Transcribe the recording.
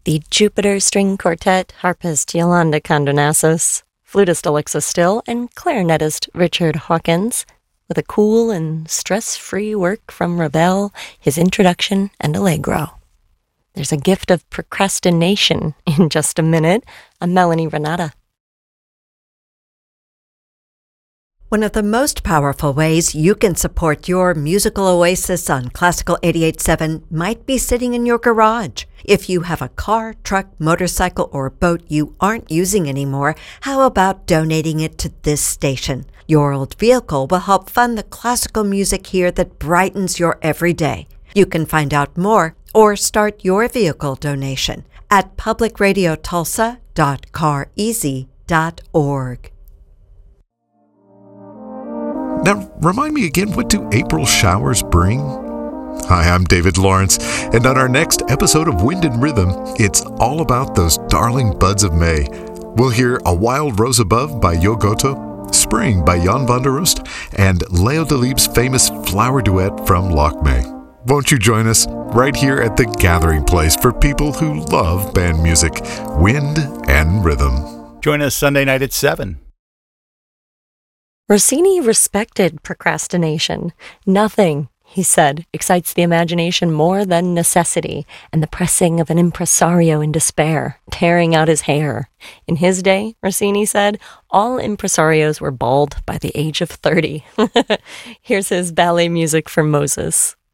The Jupiter String Quartet, harpist Yolanda Condonassus, flutist Alexa Still, and clarinetist Richard Hawkins, with a cool and stress-free work from Ravel, his introduction, and Allegro. There's a gift of procrastination in just a minute. I'm Melanie Renata. One of the most powerful ways you can support your musical oasis on Classical 88.7 might be sitting in your garage. If you have a car, truck, motorcycle, or boat you aren't using anymore, how about donating it to this station? Your old vehicle will help fund the classical music here that brightens your everyday. You can find out more or start your vehicle donation at publicradiotulsa.careasy.org. Now, remind me again, what do April showers bring? Hi, I'm David Lawrence, and on our next episode of Wind and Rhythm, it's all about those darling buds of May. We'll hear A Wild Rose Above by Jo Goto, Spring by Jan van der Roost, and Leo Delibes' famous flower duet from Loch May. Won't you join us right here at the gathering place for people who love band music, Wind and Rhythm? Join us Sunday night at 7. Rossini respected procrastination. Nothing, he said, excites the imagination more than necessity and the pressing of an impresario in despair, tearing out his hair. In his day, Rossini said, all impresarios were bald by the age of 30. Here's his ballet music for Moses.